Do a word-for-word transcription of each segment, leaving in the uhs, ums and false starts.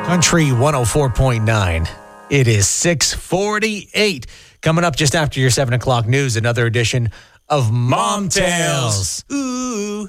Country one oh four point nine. It is six forty-eight. Coming up just after your seven o'clock news, another edition of Mom Tales. Ooh.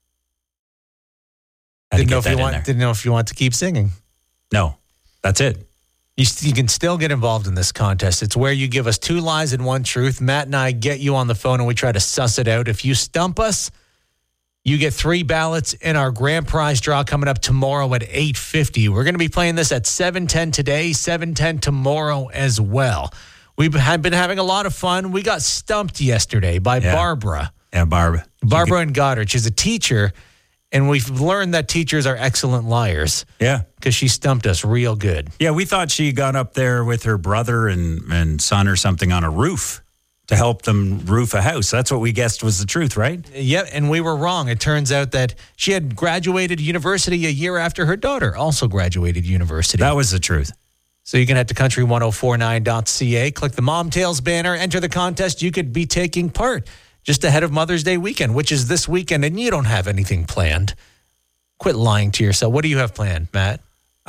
Didn't know if you want. Didn't know if you want to keep singing. No, that's it. You, you can still get involved in this contest. It's where you give us two lies and one truth. Matt and I get you on the phone and we try to suss it out. If you stump us, you get three ballots in our grand prize draw coming up tomorrow at eight fifty. We're going to be playing this at seven ten today, seven ten tomorrow as well. We've been having a lot of fun. We got stumped yesterday by yeah. Barbara. Yeah, Barbara. Barbara in Goddard. She's a teacher, and we've learned that teachers are excellent liars. Yeah. Because she stumped us real good. Yeah, we thought she got up there with her brother and, and son or something on a roof to help them roof a house. That's what we guessed was the truth, right? Yeah, and we were wrong. It turns out that she had graduated university a year after her daughter also graduated university. That was the truth. So you can head to country ten forty-nine dot c a, click the Mom Tales banner, enter the contest. You could be taking part just ahead of Mother's Day weekend, which is this weekend, and you don't have anything planned. Quit lying to yourself. What do you have planned, Matt?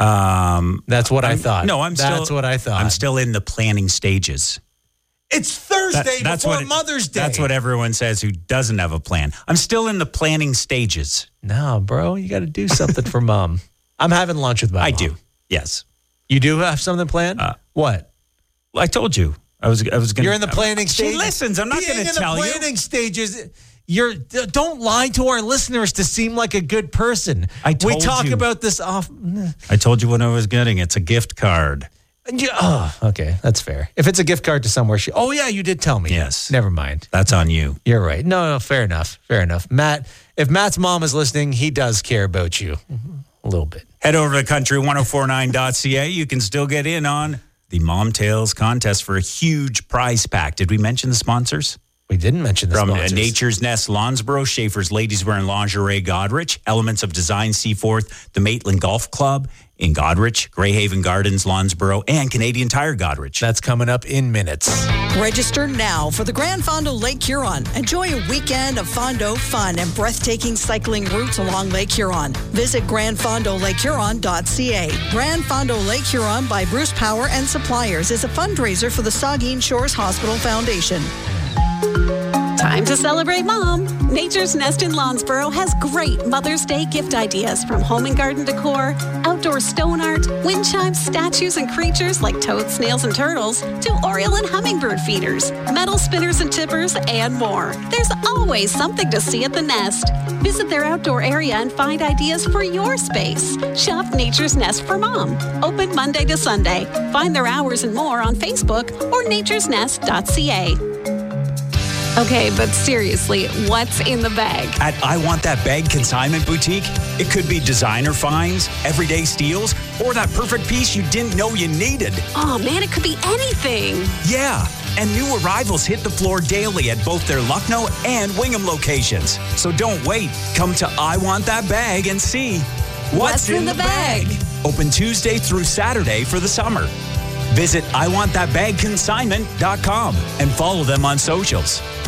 Um, That's what I'm, I thought. No, I'm That's still, what I thought. I'm still in the planning stages. It's Thursday that, before what it, Mother's Day. That's what everyone says who doesn't have a plan. I'm still in the planning stages. No, bro, you got to do something for Mom. I'm having lunch with my I mom. do. Yes. You do have something planned? Uh, what? I told you. I was I was going to... You're in the planning stage? She listens. I'm not going to tell you. in the planning stages... You're don't lie to our listeners to seem like a good person. I told we talk you. about this off. I told you what I was getting. It's a gift card. You, oh, okay, that's fair. If it's a gift card to somewhere, she. Oh yeah, you did tell me. Yes. Never mind. That's on you. You're right. No, no, fair enough. Fair enough. Matt, if Matt's mom is listening, he does care about you a little bit. Head over to country ten forty-nine dot c a. You can still get in on the Mom Tales contest for a huge prize pack. Did we mention the sponsors? We didn't mention the From sponsors. Nature's Nest, Lonsborough, Schaefer's Ladies Wear and Lingerie, Godrich, Elements of Design, Seaforth, the Maitland Golf Club in Godrich, Greyhaven Gardens, Lonsborough, and Canadian Tire Godrich. That's coming up in minutes. Register now for the Grand Fondo Lake Huron. Enjoy a weekend of Fondo fun and breathtaking cycling routes along Lake Huron. Visit grand fondo lake huron dot c a. Grand Fondo Lake Huron by Bruce Power and Suppliers is a fundraiser for the Saugeen Shores Hospital Foundation. Time to celebrate Mom. Nature's Nest in Lonsborough has great Mother's Day gift ideas from home and garden decor, outdoor stone art, wind chimes, statues, and creatures like toads, snails, and turtles, to oriole and hummingbird feeders, metal spinners and tippers, and more. There's always something to see at the Nest. Visit their outdoor area and find ideas for your space. Shop Nature's Nest for Mom. Open Monday to Sunday. Find their hours and more on Facebook or natures nest dot c a. Okay, but seriously, what's in the bag? At I Want That Bag Consignment Boutique, it could be designer finds, everyday steals, or that perfect piece you didn't know you needed. Oh man, it could be anything. Yeah, and new arrivals hit the floor daily at both their Lucknow and Wingham locations. So don't wait. Come to I Want That Bag and see what's, what's in, in the, the bag. bag. Open Tuesday through Saturday for the summer. Visit I want that bag consignment dot com and follow them on socials.